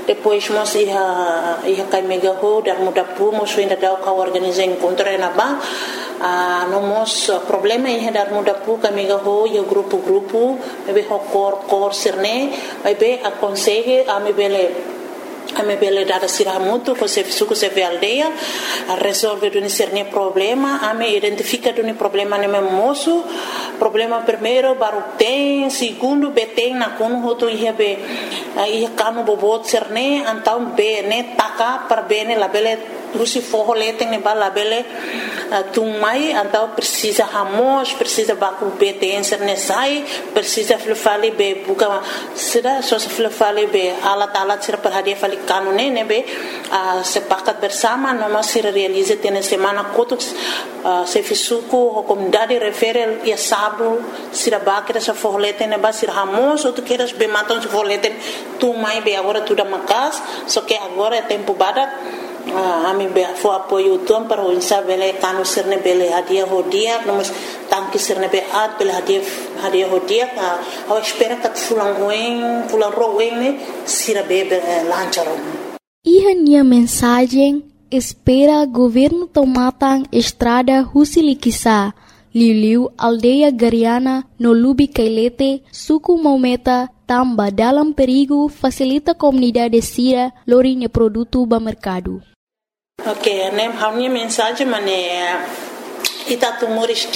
depois nós ia cai mega ho dar muda pu nós ainda dá o organizar encontro na ba nós problema ia dar muda pu cai mega ho ia grupo bebe cor sirne bebe aconselhe a me bele dada siramutu ko se suku se aldeia a resolve do niserne problema a me identifica do problema ne moço problema primeiro baru tem segundo beteng na kono hoto ia kanu bobot serne antam be ne taka per bene la bele rusi forro leteng ne bala bele tumai antam precisa hamos precisa baku beteng serne sai precisa fale be buka sida so fale be alat sira per hadia fale kanu ne be sepakat bersama noma sira realize tene semana kotuk se fisuku o comunidade refere ia sabu sira bakira sa forro leteng ne ba sira hamos ou tu queres be matam se forro leteng tumai be agora tudo makas só que agora é tempo badak ami be fo apoio tuam para o insabele kanu sirne bele hadia hodia nomos tanki sirne be at bele hadia hodia ao espera que fulan roen ne sira bebe lancharon. Minha mensagem espera governo tomatang estrada Husilikisa Liu aldeia Gariana no Lubi Kailete suku Maumeta tamba dalam perigo facilita comunidade sira lorinha produto ba mercado. Ok, a minha mensagem é itatu Moris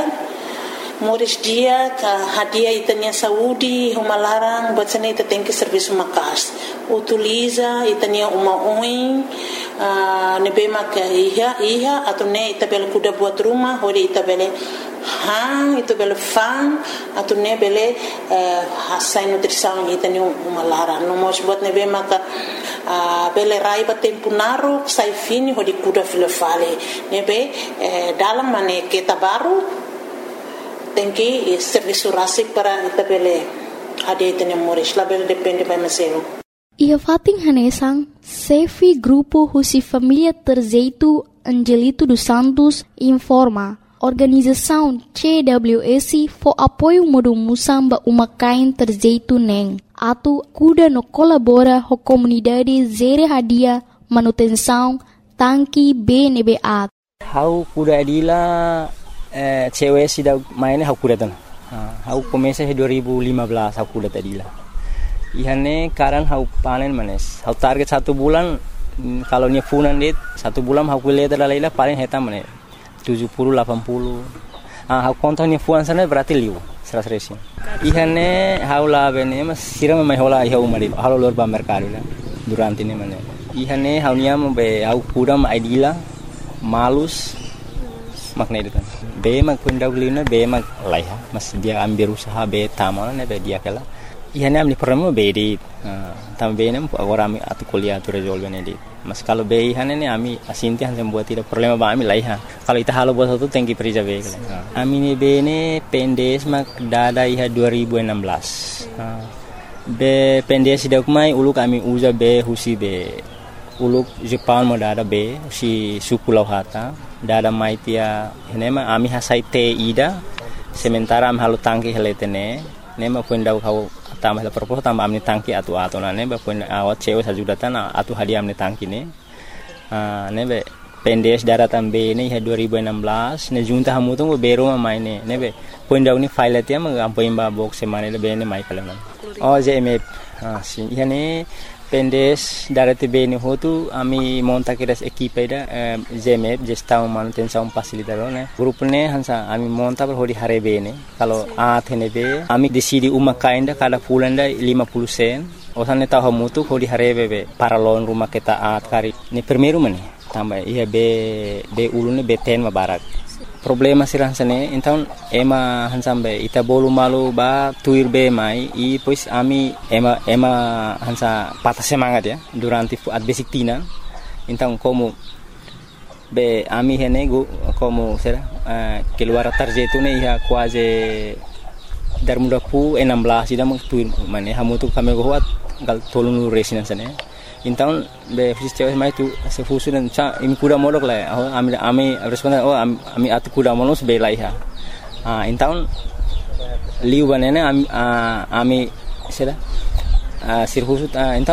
dia ka hadia itania saúde uma larang batsane ita tem que serviço makas utiliza itania uma oin nebe mak iha atau ne ita bel kuda buat rumah hori ita bele ita bele fan atau ne bele hasai nutrição itania uma larang no mos buat nebe mak bele rai ba tempo naru sai fini hori kuda filofale nebe dalam mane kita baru tem que serviço rasik para itabele ade tene moris label depende by meselo. Ia fating hanesang Sefi grupo husi família Terzeito Angelito dos Santos informa organização CWS for apoio modo musamba umakain Terzeito neng atu kuda no colabora ho comunidade zere hadia manutenção tanki BNBA. How kuda adila cewek sudah mainnya aku datang. Aku komesa 2015 aku datang tadi lah. Ihane karan aku panen manes. Aku target 1 bulan kalau nya funan dit 1 bulan aku lihat ada laila paling heta manes 70 80. Aku kontak nya fuan sana berarti liu 100. Ihane aku lah bene mas siram mai hola iha umari. Halo lor ba mercado lah. Durante ini manes. Ihane aku nya be aku kuda ma idila malus makna itu kan be mag pundaw lina be mag laiha mas dia ambil usaha be tamana ne be dia kala ihane amni problema be di tam be nem agora ami atu kuliah tu resolve ne di mas kalau be ihane ne ami asinti han buat tidak problema ba ami laiha kalau ita halo buat satu tengki perija be kala ami ne be ne pendes mag dada iha 2016 be pendes dak mai uluk ami uza be husi be uluk Jepang mo dada be si suku lauhata dada maitia nema ami hasai te ida sementara am halu tangki heletene nema puendau kau tambah la propos tambah amni tangki atu nane ba puen awat cewe sajudatan atu hadiah amni tangki ne nebe pendes daratan be ne 2016 ne junta hamu tu bero maine nebe puendau ni file tia mengampoimba box semane le be ne mai kalaman JMF si ihane pendes darati bene hotu ami monta kiras equipe da JMF gestão manutenção facilitador né grupo ne hansa ami monta per hodi hare bene kalau athene be ami decidi uma kainda kada bulan da 50 sen osane tahu mutu hodi hare be para loan rumah kita at kari ni primeiro mane tambah ia be ulune be ten mabarak problema sirang sane então ema hansambe ita bolu malu ba tuir be mai I pois ami ema hansa patah semangat ya durante at basic tina então como be ami hene go como será keluar tarjeto ne ia quase dar muda pu 16 ida tuir mane hamu tu kami go hat gal tolunu resina sane então be fisicamente mais tu se fusunan cha imi kuda modok la ami responda ami atu kuda monos be laiha então liu banana ami será sirhusut então